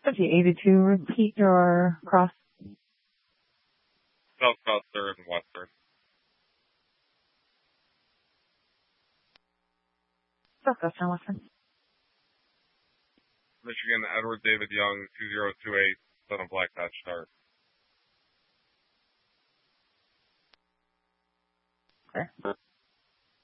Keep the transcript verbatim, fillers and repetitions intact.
fifty eighty-two, repeat your cross. South, south, third, and western. Southwestern, western. Michigan, Edward David Young, two zero two eight, son of Black Dodge Start. Okay.